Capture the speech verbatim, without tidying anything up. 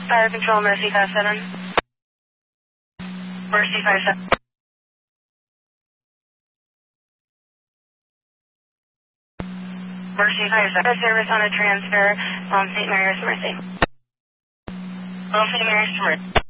Fire Control, Mercy five seven. Mercy five seven. Mercy five seven. Service on a transfer from Saint Mary's Mercy. From Saint Mary's to Mercy.